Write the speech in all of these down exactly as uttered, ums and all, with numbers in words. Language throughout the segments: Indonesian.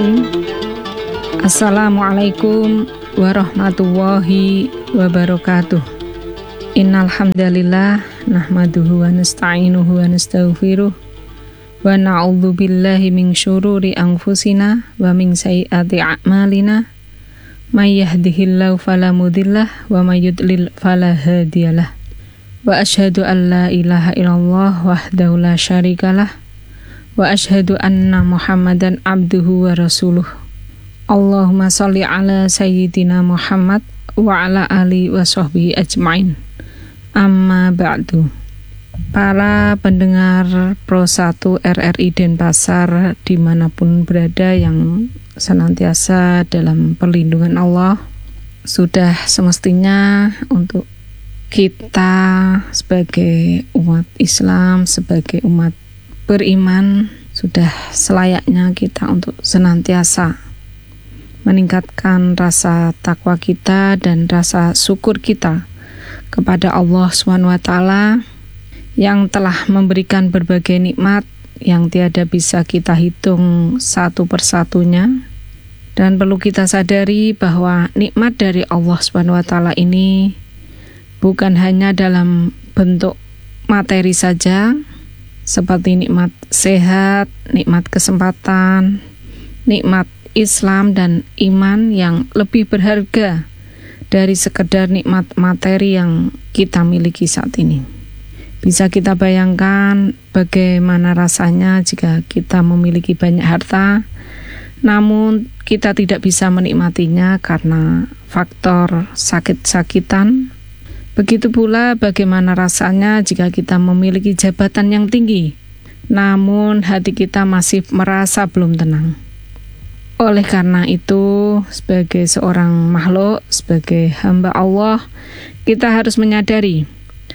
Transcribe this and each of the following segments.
Bismillahirrahmanirrahim. Assalamualaikum warahmatullahi wabarakatuh. Innal hamdalillah nahmaduhu wa nasta'inuhu wa nastaghfiruh wa na'udzu billahi min syururi anfusina wa min sayyiati a'malina. May yahdihillahu fala mudillah wa may yudlil fala hadiyalah. Wa asyhadu an la ilaha illallah wahdahu la syarikalah wa asyhadu anna Muhammadan abduhu wa rasuluh. Allahumma sholli ala sayyidina Muhammad wa ala ali wa sahbihi ajmain. Amma ba'du. Para pendengar Pro satu R R I Denpasar dimanapun berada yang senantiasa dalam perlindungan Allah, sudah semestinya untuk kita sebagai umat Islam, sebagai umat beriman, sudah selayaknya kita untuk senantiasa meningkatkan rasa takwa kita dan rasa syukur kita kepada Allah subhanahu wa taala yang telah memberikan berbagai nikmat yang tiada bisa kita hitung satu persatunya. Dan perlu kita sadari bahwa nikmat dari Allah subhanahu wa taala ini bukan hanya dalam bentuk materi saja, seperti nikmat sehat, nikmat kesempatan, nikmat Islam dan iman yang lebih berharga dari sekedar nikmat materi yang kita miliki saat ini. Bisa kita bayangkan bagaimana rasanya jika kita memiliki banyak harta, namun kita tidak bisa menikmatinya karena faktor sakit-sakitan. Begitu pula bagaimana rasanya jika kita memiliki jabatan yang tinggi, namun hati kita masih merasa belum tenang. Oleh karena itu, sebagai seorang makhluk, sebagai hamba Allah, kita harus menyadari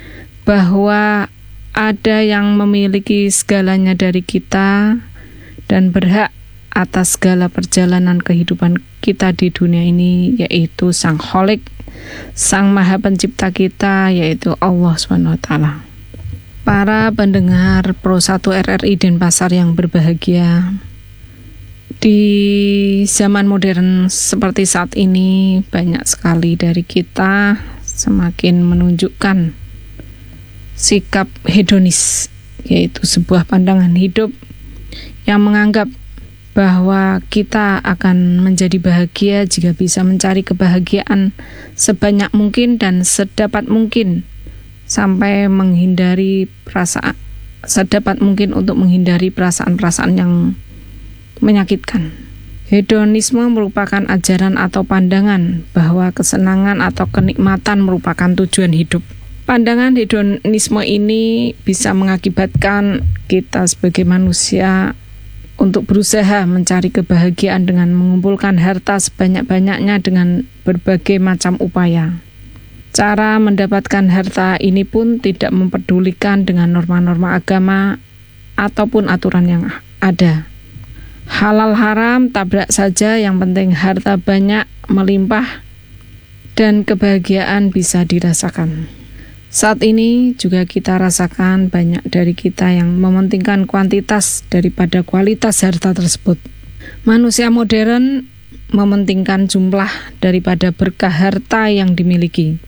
bahwa ada yang memiliki segalanya dari kita dan berhak atas segala perjalanan kehidupan kita di dunia ini, yaitu Sang Khalik, Sang Maha Pencipta kita, yaitu Allah subhanahu wa taala. Para pendengar Pro satu R R I Denpasar yang berbahagia, di zaman modern seperti saat ini, banyak sekali dari kita semakin menunjukkan sikap hedonis, yaitu sebuah pandangan hidup yang menganggap bahwa kita akan menjadi bahagia jika bisa mencari kebahagiaan sebanyak mungkin dan sedapat mungkin, sampai menghindari perasaan sedapat mungkin untuk menghindari perasaan-perasaan yang menyakitkan. Hedonisme merupakan ajaran atau pandangan bahwa kesenangan atau kenikmatan merupakan tujuan hidup. Pandangan hedonisme ini bisa mengakibatkan kita sebagai manusia untuk berusaha mencari kebahagiaan dengan mengumpulkan harta sebanyak-banyaknya dengan berbagai macam upaya. Cara mendapatkan harta ini pun tidak memperdulikan dengan norma-norma agama ataupun aturan yang ada. Halal haram tabrak saja, yang penting harta banyak, melimpah, dan kebahagiaan bisa dirasakan. Saat ini juga kita rasakan banyak dari kita yang mementingkan kuantitas daripada kualitas harta tersebut. Manusia modern mementingkan jumlah daripada berkah harta yang dimiliki.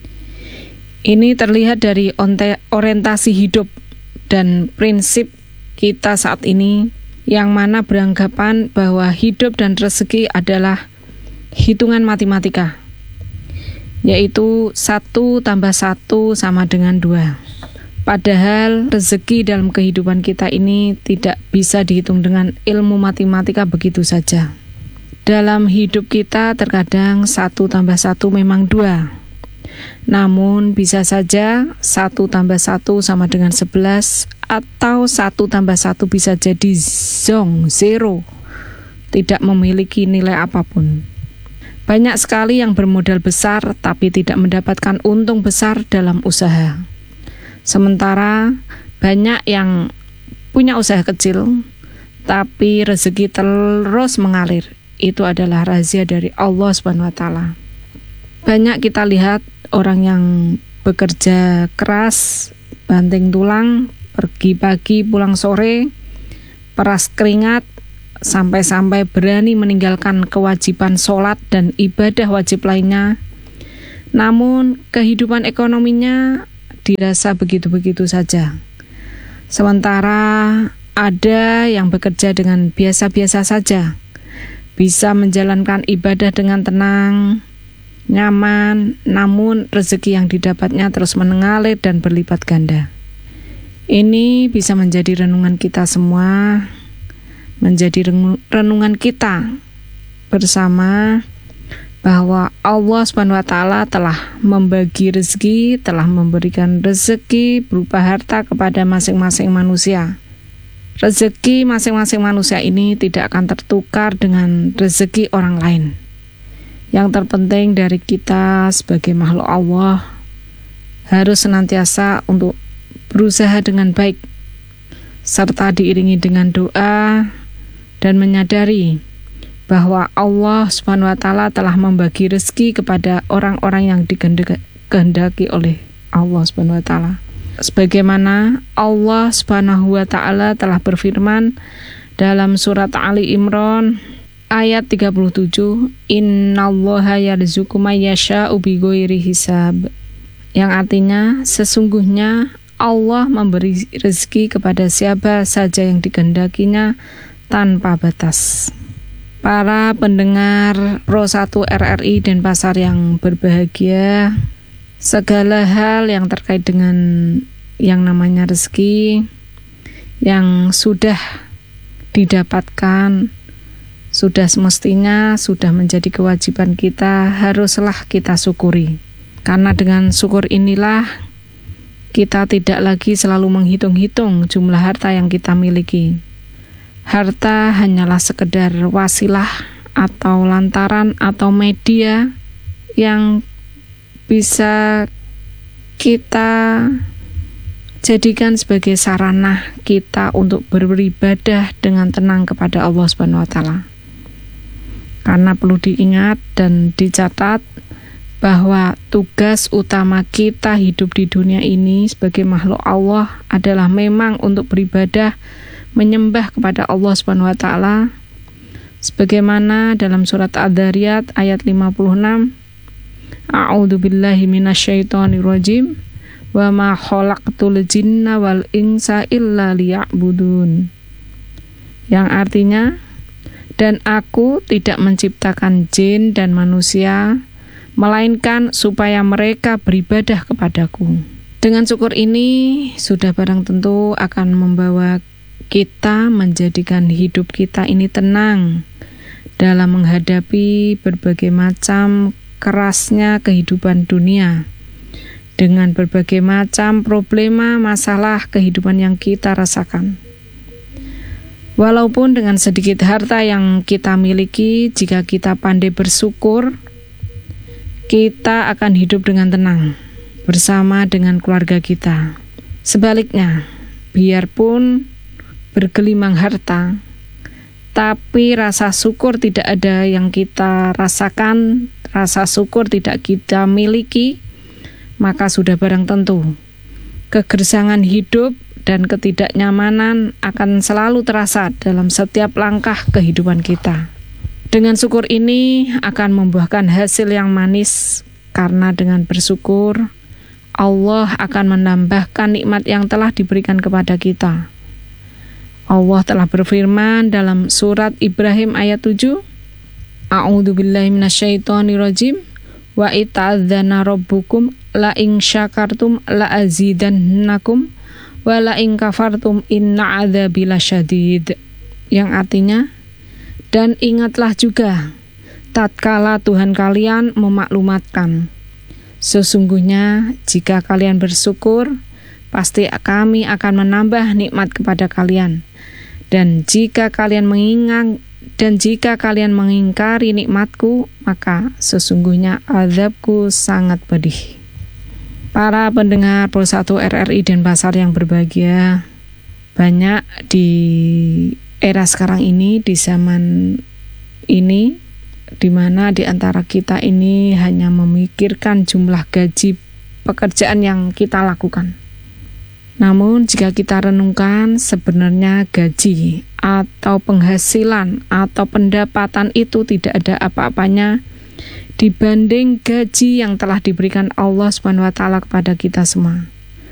Ini terlihat dari orientasi hidup dan prinsip kita saat ini, yang mana beranggapan bahwa hidup dan rezeki adalah hitungan matematika, yaitu satu tambah satu sama dengan dua. Padahal rezeki dalam kehidupan kita ini tidak bisa dihitung dengan ilmu matematika begitu saja. Dalam hidup kita terkadang satu tambah satu memang dua. Namun bisa saja satu tambah satu sama dengan sebelas, atau satu tambah satu bisa jadi zong, zero, tidak memiliki nilai apapun. Banyak sekali yang bermodal besar tapi tidak mendapatkan untung besar dalam usaha. Sementara banyak yang punya usaha kecil tapi rezeki terus mengalir. Itu adalah rahasia dari Allah subhanahu wa taala. Banyak kita lihat orang yang bekerja keras, banting tulang, pergi pagi pulang sore, peras keringat, sampai-sampai berani meninggalkan kewajiban sholat dan ibadah wajib lainnya. Namun kehidupan ekonominya dirasa begitu-begitu saja. Sementara ada yang bekerja dengan biasa-biasa saja, bisa menjalankan ibadah dengan tenang, nyaman, namun rezeki yang didapatnya terus mengalir dan berlipat ganda. Ini bisa menjadi renungan kita semua, menjadi renungan kita bersama bahwa Allah Subhanahu wa taala telah membagi rezeki, telah memberikan rezeki berupa harta kepada masing-masing manusia. Rezeki masing-masing manusia ini tidak akan tertukar dengan rezeki orang lain. Yang terpenting dari kita sebagai makhluk Allah harus senantiasa untuk berusaha dengan baik, serta diiringi dengan doa dan menyadari bahwa Allah Subhanahu wa taala telah membagi rezeki kepada orang-orang yang dikehendaki oleh Allah Subhanahu wa taala. Sebagaimana Allah Subhanahu wa taala telah berfirman dalam surat Ali Imran ayat tiga puluh tujuh, Innallaha yarzuqu may yasha'u bighairi hisab. Yang artinya sesungguhnya Allah memberi rezeki kepada siapa saja yang dikehendakinya tanpa batas. Para pendengar Pro satu R R I Denpasar yang berbahagia, segala hal yang terkait dengan yang namanya rezeki yang sudah didapatkan, sudah semestinya, sudah menjadi kewajiban kita, haruslah kita syukuri. Karena dengan syukur inilah kita tidak lagi selalu menghitung-hitung jumlah harta yang kita miliki. Harta hanyalah sekedar wasilah atau lantaran atau media yang bisa kita jadikan sebagai sarana kita untuk beribadah dengan tenang kepada Allah Subhanahu wa taala. Karena perlu diingat dan dicatat bahwa tugas utama kita hidup di dunia ini sebagai makhluk Allah adalah memang untuk beribadah, menyembah kepada Allah Subhanahu wa taala. Sebagaimana dalam surat Ad-Dzariyat ayat lima puluh enam, A'udzu billahi minasyaitonir rajim. Wa ma khalaqtul jinna wal insa illa liya'budun. Yang artinya, dan aku tidak menciptakan jin dan manusia melainkan supaya mereka beribadah kepadaku. Dengan syukur ini sudah barang tentu akan membawa kita menjadikan hidup kita ini tenang dalam menghadapi berbagai macam kerasnya kehidupan dunia, dengan berbagai macam problema masalah kehidupan yang kita rasakan. Walaupun dengan sedikit harta yang kita miliki, jika kita pandai bersyukur, kita akan hidup dengan tenang bersama dengan keluarga kita. Sebaliknya, biarpun bergelimang harta, tapi rasa syukur tidak ada yang kita rasakan, rasa syukur tidak kita miliki, maka sudah barang tentu kegersangan hidup dan ketidaknyamanan akan selalu terasa dalam setiap langkah kehidupan kita. Dengan syukur ini akan membuahkan hasil yang manis, karena dengan bersyukur Allah akan menambahkan nikmat yang telah diberikan kepada kita. Allah telah berfirman dalam surat Ibrahim ayat tujuh, A'udzu billahi minasyaitonir rajim, wa ita'adzana rabbukum la in syakartum la azidannakum wa la in kafartum inna adzabi lasyadid. Yang artinya, dan ingatlah juga tatkala Tuhan kalian memaklumatkan, sesungguhnya jika kalian bersyukur, pasti kami akan menambah nikmat kepada kalian. Dan jika kalian mengingat dan jika kalian mengingkari nikmatku, maka sesungguhnya azabku sangat pedih. Para pendengar Pro satu R R I Denpasar yang berbahagia, banyak di era sekarang ini, di zaman ini, di mana di antara kita ini hanya memikirkan jumlah gaji pekerjaan yang kita lakukan. Namun jika kita renungkan, sebenarnya gaji atau penghasilan atau pendapatan itu tidak ada apa-apanya dibanding gaji yang telah diberikan Allah Subhanahu wa taala kepada kita semua.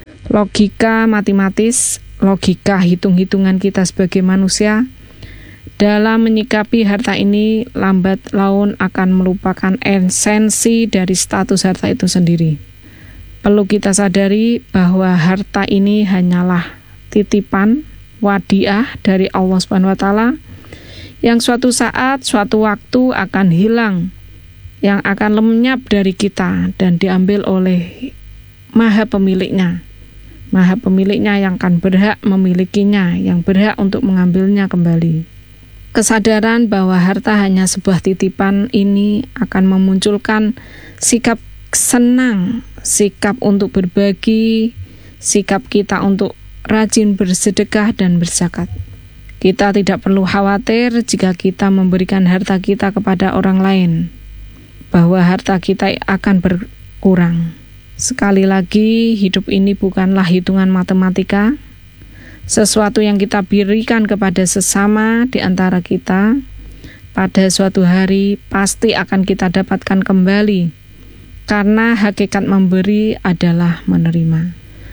Logika matematis, logika hitung-hitungan kita sebagai manusia dalam menyikapi harta ini lambat laun akan melupakan esensi dari status harta itu sendiri. Perlu kita sadari bahwa harta ini hanyalah titipan, wadiah dari Allah Subhanahu wa taala yang suatu saat, suatu waktu akan hilang, yang akan lenyap dari kita dan diambil oleh Maha Pemiliknya. Maha Pemiliknya yang akan berhak memilikinya, yang berhak untuk mengambilnya kembali. Kesadaran bahwa harta hanya sebuah titipan ini akan memunculkan sikap senang, sikap untuk berbagi, sikap kita untuk rajin bersedekah dan berzakat. Kita tidak perlu khawatir jika kita memberikan harta kita kepada orang lain, bahwa harta kita akan berkurang. Sekali lagi, hidup ini bukanlah hitungan matematika. Sesuatu yang kita berikan kepada sesama di antara kita, pada suatu hari pasti akan kita dapatkan kembali, karena hakikat memberi adalah menerima.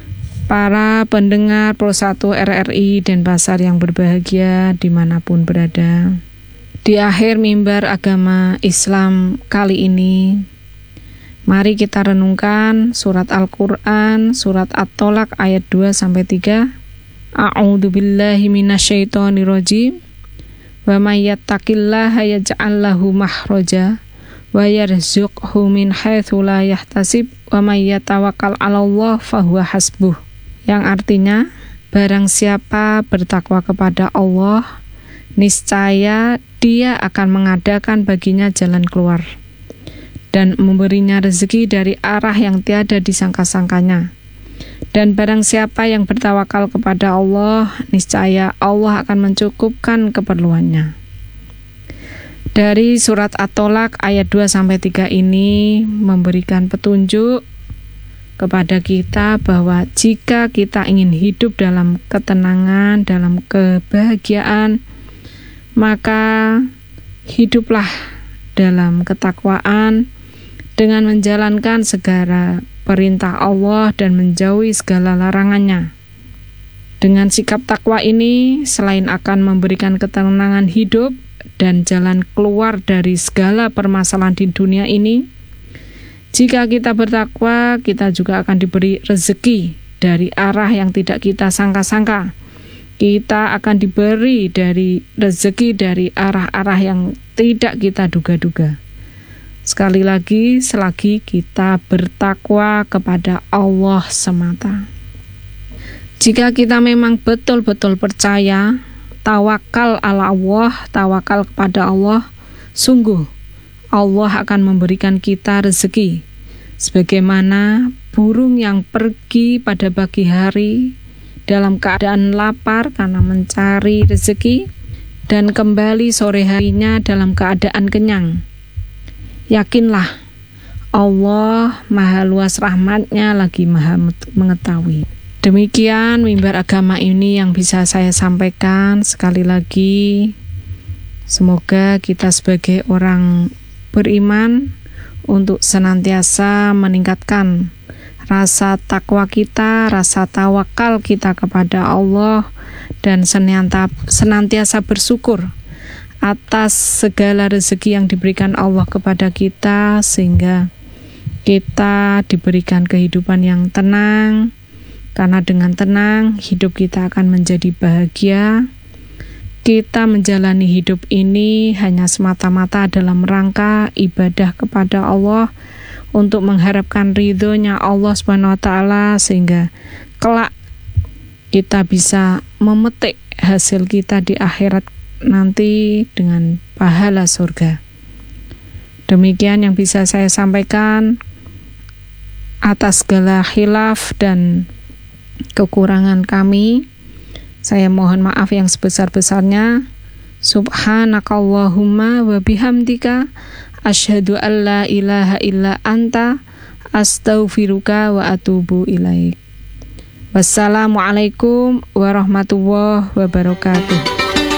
Para pendengar Pro satu R R I Denpasar yang berbahagia dimanapun berada, di akhir mimbar agama Islam kali ini, mari kita renungkan surat Al-Quran, surat At-Tolak ayat dua sampai tiga. A'udzu billahi minasyaitonir rajim. Wa may yattaqillaha yaj'al lahu makhraja wa yarzuqhu min haitsu la yahtasib wa may yatawakkal 'alallah fahuwa hasbuh. Yang artinya, barang siapa bertakwa kepada Allah, niscaya Dia akan mengadakan baginya jalan keluar dan memberinya rezeki dari arah yang tiada disangka-sangkanya. Dan barang siapa yang bertawakal kepada Allah, niscaya Allah akan mencukupkan keperluannya. Dari surat At-Tolak ayat dua sampai tiga ini memberikan petunjuk kepada kita bahwa jika kita ingin hidup dalam ketenangan, dalam kebahagiaan, maka hiduplah dalam ketakwaan dengan menjalankan segala perintah Allah dan menjauhi segala larangannya. Dengan sikap takwa ini, selain akan memberikan ketenangan hidup dan jalan keluar dari segala permasalahan di dunia ini, jika kita bertakwa, kita juga akan diberi rezeki dari arah yang tidak kita sangka-sangka. Kita akan diberi dari rezeki dari arah-arah yang tidak kita duga-duga. Sekali lagi, selagi kita bertakwa kepada Allah semata. Jika kita memang betul-betul percaya, tawakal ala Allah, tawakal kepada Allah, sungguh Allah akan memberikan kita rezeki. Sebagaimana burung yang pergi pada pagi hari dalam keadaan lapar karena mencari rezeki, dan kembali sore harinya dalam keadaan kenyang. Yakinlah, Allah maha luas rahmatnya lagi maha mengetahui. Demikian mimbar agama ini yang bisa saya sampaikan. Sekali lagi, semoga kita sebagai orang beriman untuk senantiasa meningkatkan rasa takwa kita, rasa tawakal kita kepada Allah, dan senantiasa bersyukur atas segala rezeki yang diberikan Allah kepada kita, sehingga kita diberikan kehidupan yang tenang, karena dengan tenang hidup kita akan menjadi bahagia. Kita menjalani hidup ini hanya semata-mata dalam rangka ibadah kepada Allah, untuk mengharapkan ridhonya Allah Subhanahu wa taala, sehingga kelak kita bisa memetik hasil kita di akhirat nanti dengan pahala surga. Demikian yang bisa saya sampaikan. Atas segala khilaf dan kekurangan kami, saya mohon maaf yang sebesar-besarnya. Subhanakallahumma wa bihamdika asyhadu an la ilaha illa anta astaghfiruka wa atubu ilaik. Wassalamualaikum warahmatullahi wabarakatuh.